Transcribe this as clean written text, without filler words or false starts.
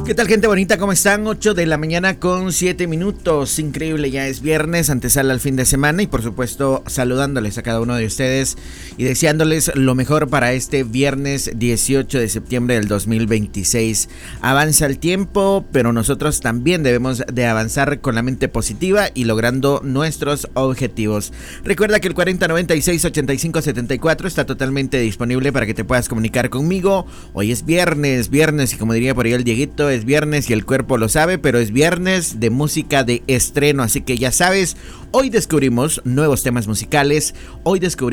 ¿Qué tal, gente bonita? ¿Cómo están? 8 de la mañana con 7 minutos. Increíble, ya es viernes, antesala al fin de semana y por supuesto saludándoles a cada uno de ustedes y deseándoles lo mejor para este viernes 18 de septiembre del 2026. Avanza el tiempo, pero nosotros también debemos de avanzar con la mente positiva y logrando nuestros objetivos. Recuerda que el 4096-8574 está totalmente disponible para que te puedas comunicar conmigo. Hoy es viernes y como diría por ahí el Dieguito, es viernes y el cuerpo lo sabe, pero es viernes de música de estreno, así que ya sabes, hoy descubrimos nuevos temas musicales, hoy descubrimos